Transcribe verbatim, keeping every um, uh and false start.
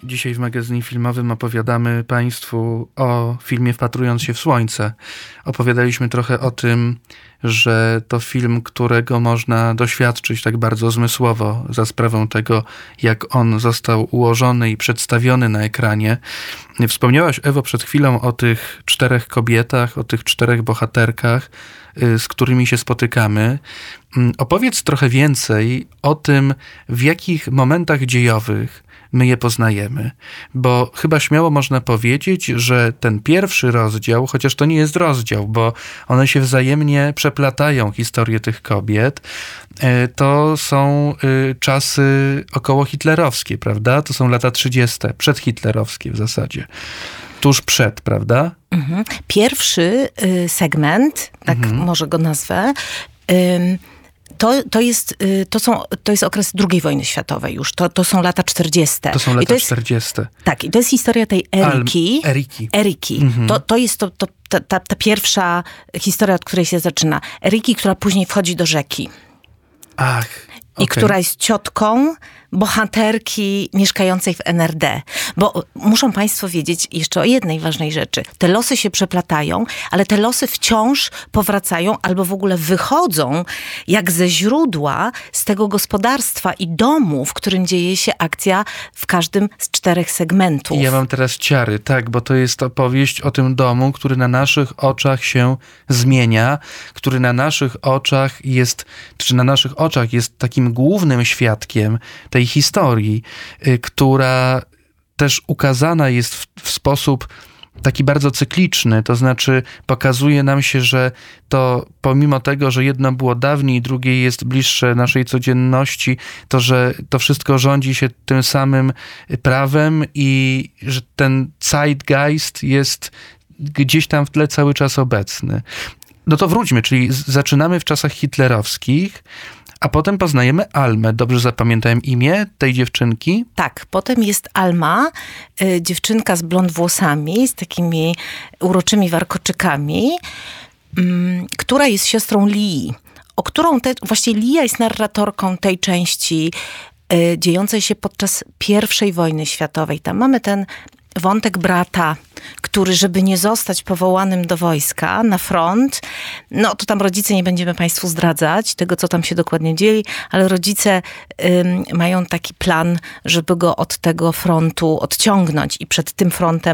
Dzisiaj w magazynie filmowym opowiadamy Państwu o filmie Wpatrując się w słońce. Opowiadaliśmy trochę o tym, że to film, którego można doświadczyć tak bardzo zmysłowo za sprawą tego, jak on został ułożony i przedstawiony na ekranie. Wspomniałaś, Ewo, przed chwilą o tych czterech kobietach, o tych czterech bohaterkach, z którymi się spotykamy. Opowiedz trochę więcej o tym, w jakich momentach dziejowych my je poznajemy. Bo chyba śmiało można powiedzieć, że ten pierwszy rozdział, chociaż to nie jest rozdział, bo one się wzajemnie przeplatają, historie tych kobiet, to są czasy około hitlerowskie, prawda? To są lata trzydzieste, przedhitlerowskie w zasadzie. Tuż przed, prawda? Mhm. Pierwszy y, segment, tak mhm. może go nazwę, y, To, to, jest, to, są, to jest okres drugiej wojny światowej już. To, to są lata czterdzieste. To są lata I to jest, czterdzieste. Tak, i to jest historia tej Eriki. Al, Eriki. Eriki. Mhm. To, to jest to, to, ta, ta, ta pierwsza historia, od której się zaczyna. Eriki, która później wchodzi do rzeki. Ach. I okay. która jest ciotką bohaterki mieszkającej w N R D. Bo muszą Państwo wiedzieć jeszcze o jednej ważnej rzeczy. Te losy się przeplatają, ale te losy wciąż powracają albo w ogóle wychodzą jak ze źródła z tego gospodarstwa i domu, w którym dzieje się akcja w każdym z czterech segmentów. I ja mam teraz ciary, tak, bo to jest opowieść o tym domu, który na naszych oczach się zmienia, który na naszych oczach jest, czy na naszych oczach jest takim głównym świadkiem tej historii, y, która też ukazana jest w, w sposób taki bardzo cykliczny, to znaczy pokazuje nam się, że to pomimo tego, że jedno było dawniej, drugie jest bliższe naszej codzienności, to że to wszystko rządzi się tym samym prawem i że ten zeitgeist jest gdzieś tam w tle cały czas obecny. No to wróćmy, czyli z- zaczynamy w czasach hitlerowskich, a potem poznajemy Almę. Dobrze zapamiętałem imię tej dziewczynki? Tak, potem jest Alma, y, dziewczynka z blond włosami, z takimi uroczymi warkoczykami, y, która jest siostrą Lii, o którą te, właściwie Lia jest narratorką tej części y, dziejącej się podczas pierwszej wojny światowej. Tam mamy ten wątek brata, który, żeby nie zostać powołanym do wojska na front, no to tam rodzice, nie będziemy Państwu zdradzać tego, co tam się dokładnie dzieje, ale rodzice ym, mają taki plan, żeby go od tego frontu odciągnąć i przed tym frontem